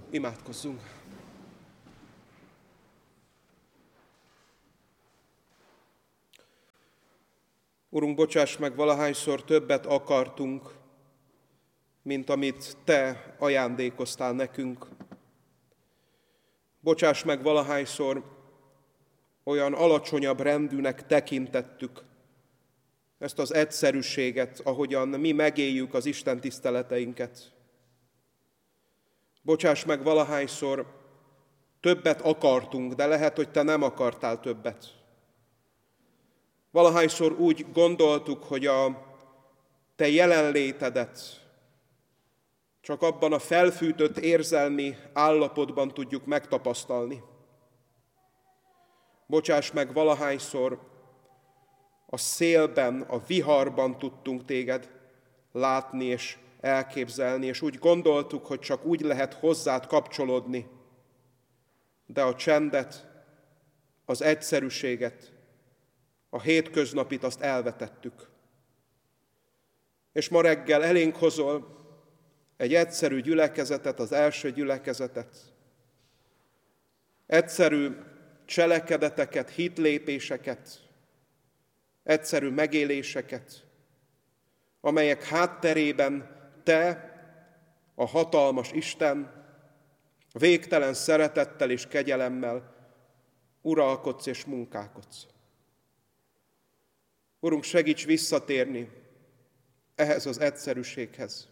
Imádkozzunk! Urunk, bocsáss meg, valahányszor többet akartunk, mint amit Te ajándékoztál nekünk. Bocsáss meg, valahányszor olyan alacsonyabb rendűnek tekintettük ezt az egyszerűséget, ahogyan mi megéljük az Isten tiszteleteinket. Bocsáss meg, valahányszor többet akartunk, de lehet, hogy Te nem akartál többet. Valahányszor úgy gondoltuk, hogy a Te jelenlétedet csak abban a felfűtött érzelmi állapotban tudjuk megtapasztalni. Bocsáss meg, valahányszor a szélben, a viharban tudtunk Téged látni és elképzelni, és úgy gondoltuk, hogy csak úgy lehet hozzád kapcsolódni, de a csendet, az egyszerűséget, a hétköznapit azt elvetettük. És ma reggel elénk hozol egy egyszerű gyülekezetet, az első gyülekezetet. Egyszerű cselekedeteket, hitlépéseket, egyszerű megéléseket, amelyek hátterében Te, a hatalmas Isten, végtelen szeretettel és kegyelemmel uralkodsz és munkálkodsz. Urunk, segíts visszatérni ehhez az egyszerűséghez.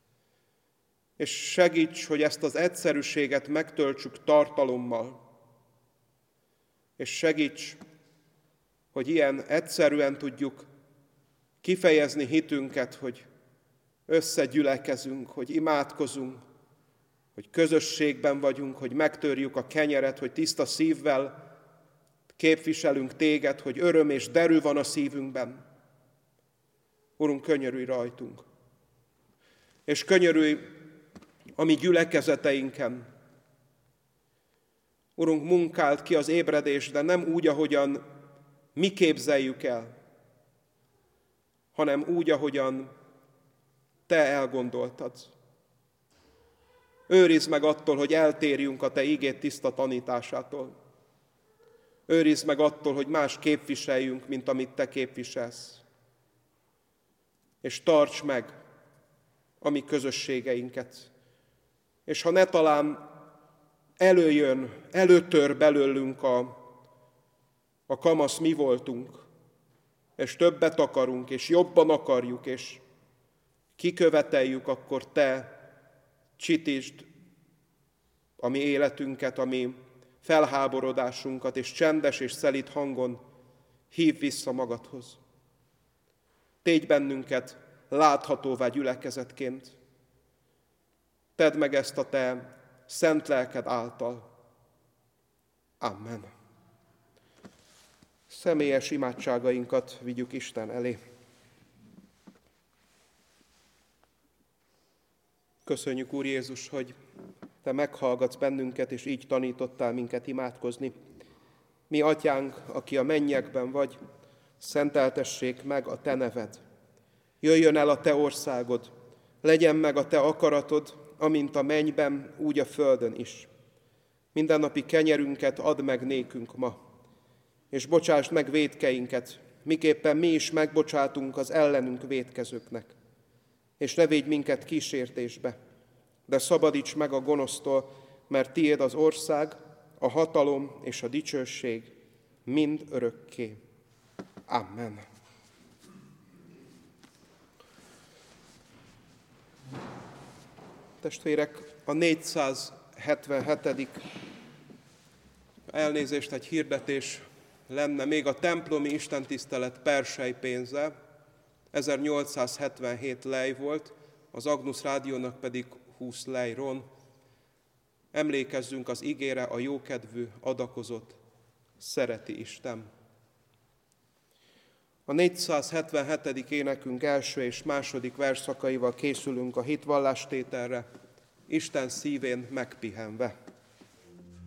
És segíts, hogy ezt az egyszerűséget megtöltsük tartalommal. És segíts, hogy ilyen egyszerűen tudjuk kifejezni hitünket, hogy összegyülekezünk, hogy imádkozunk, hogy közösségben vagyunk, hogy megtörjük a kenyeret, hogy tiszta szívvel képviselünk Téged, hogy öröm és derű van a szívünkben. Urunk, könyörülj rajtunk. És könyörülj a mi gyülekezeteinken. Urunk, munkáld ki az ébredést, de nem úgy, ahogyan mi képzeljük el, hanem úgy, ahogyan Te elgondoltad. Őrizd meg attól, hogy eltérjünk a Te igéd tiszta tanításától. Őrizd meg attól, hogy más képviseljünk, mint amit Te képviselsz. És tarts meg a mi közösségeinket. És ha nettalán előtör belőlünk a kamasz mi voltunk, és többet akarunk, és jobban akarjuk, és kiköveteljük, akkor Te csitítsd a mi életünket, a mi felháborodásunkat, és csendes és szelíd hangon hív vissza magadhoz. Tégy bennünket láthatóvá gyülekezetként. Tedd meg ezt a Te szent lelked által. Amen. Személyes imádságainkat vigyük Isten elé. Köszönjük, Úr Jézus, hogy Te meghallgatsz bennünket, és így tanítottál minket imádkozni. Mi, Atyánk, aki a mennyekben vagy, szenteltessék meg a Te neved. Jöjjön el a Te országod, legyen meg a Te akaratod, amint a mennyben, úgy a földön is. Mindennapi kenyerünket add meg nékünk ma, és bocsásd meg vétkeinket, miképpen mi is megbocsátunk az ellenünk vétkezőknek. És ne védj minket kísértésbe, de szabadíts meg a gonosztól, mert Tiéd az ország, a hatalom és a dicsőség mind örökké. Amen. Testvérek, a 477. elnézést, egy hirdetés lenne még a templomi istentisztelet perselypénze, 1877 lej volt, az Agnus Rádiónak pedig 20 lejron. Emlékezzünk az igére, a jókedvű adakozott szereti Isten. A 477. énekünk első és második versszakaival készülünk a hitvallástételre, Isten szívén megpihenve.